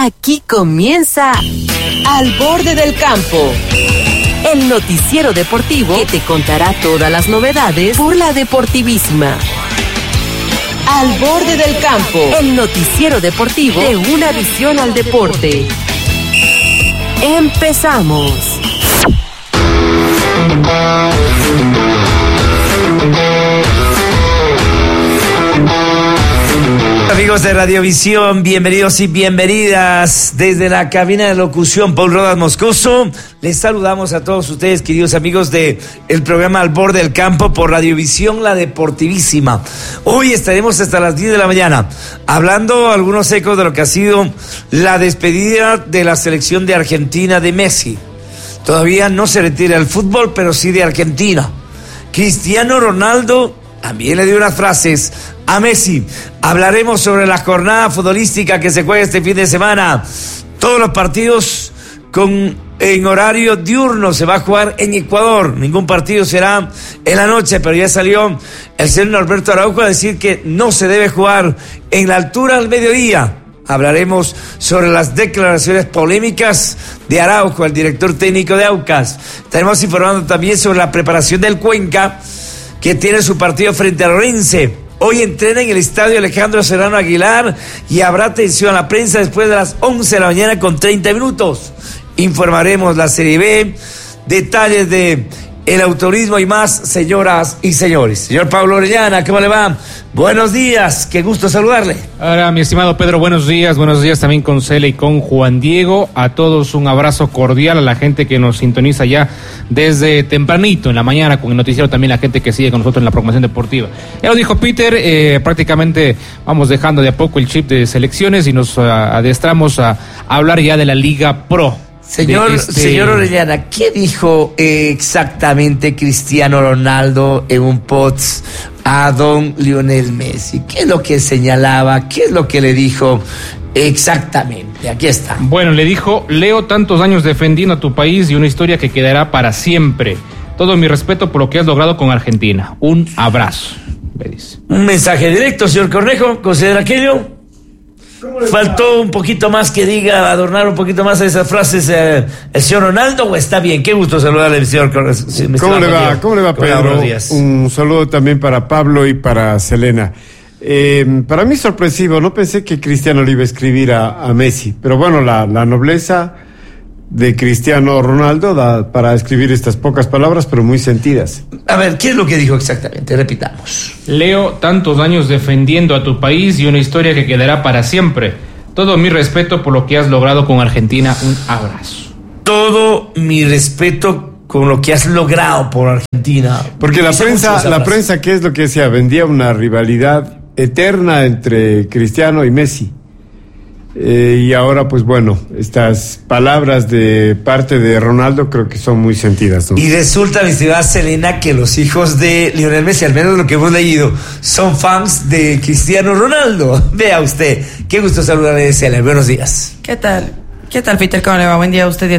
Aquí comienza Al Borde del Campo, el noticiero deportivo que te contará todas las novedades por la Deportivísima. Al Borde del Campo, el noticiero deportivo de una visión al deporte. Empezamos. Amigos de Radiovisión, bienvenidos y bienvenidas desde la cabina de locución Paul Rodas Moscoso. Les saludamos a todos ustedes, queridos amigos de el programa Al Borde del Campo por Radiovisión, la Deportivísima. Hoy estaremos hasta las 10 de la mañana hablando algunos ecos de lo que ha sido la despedida de la selección de Argentina de Messi. Todavía no se retira el fútbol, pero sí de Argentina. Cristiano Ronaldo también le dio unas frases a Messi. Hablaremos sobre la jornada futbolística que se juega este fin de semana. Todos los partidos en horario diurno se va a jugar en Ecuador. Ningún partido será en la noche, pero ya salió el señor Norberto Araujo a decir que no se debe jugar en la altura al mediodía. Hablaremos sobre las declaraciones polémicas de Araujo, el director técnico de Aucas. Estaremos informando también sobre la preparación del Cuenca, que tiene su partido frente a Lorense. Hoy entrena en el estadio Alejandro Serrano Aguilar y habrá atención a la prensa después de las 11 de la mañana con 30 minutos. Informaremos la Serie B, detalles de el autorismo y más, señoras y señores. Señor Pablo Orellana, ¿cómo le va? Buenos días, qué gusto saludarle. Ahora, mi estimado Pedro, buenos días también con Cele y con Juan Diego. A todos un abrazo cordial, a la gente que nos sintoniza ya desde tempranito en la mañana con el noticiero, también la gente que sigue con nosotros en la programación deportiva. Ya lo dijo Peter, prácticamente vamos dejando de a poco el chip de selecciones y nos adestramos a hablar ya de la Liga Pro. Señor Orellana, ¿qué dijo exactamente Cristiano Ronaldo en un post a don Lionel Messi? ¿Qué es lo que señalaba? ¿Qué es lo que le dijo exactamente? Aquí está. Bueno, le dijo: Leo, tantos años defendiendo a tu país y una historia que quedará para siempre. Todo mi respeto por lo que has logrado con Argentina. Un abrazo, le dice. Un mensaje directo, señor Cornejo. ¿Considera aquello? ¿Faltó un poquito más que diga, adornar un poquito más a esas frases el señor Ronaldo, o está bien? Qué gusto saludarle, señor Cornejo. ¿Cómo le va, Pedro? Un saludo también para Pablo y para Selena. Para mí sorpresivo, no pensé que Cristiano le iba a escribir a Messi, pero bueno, la nobleza de Cristiano Ronaldo da para escribir estas pocas palabras, pero muy sentidas. A ver, ¿qué es lo que dijo exactamente? Repitamos. Leo, tantos años defendiendo a tu país y una historia que quedará para siempre. Todo mi respeto por lo que has logrado con Argentina. Un abrazo. Todo mi respeto con lo que has logrado por Argentina. Porque la prensa, ¿qué es lo que decía? Vendía una rivalidad eterna entre Cristiano y Messi. Y ahora, pues bueno, estas palabras de parte de Ronaldo creo que son muy sentidas, ¿no? Y resulta, mi estimada Selena, que los hijos de Lionel Messi, al menos lo que hemos leído, son fans de Cristiano Ronaldo. Vea usted, qué gusto saludarle, Selena. Buenos días. ¿Qué tal? ¿Qué tal, Peter? ¿Cómo le va? Buen día a usted y a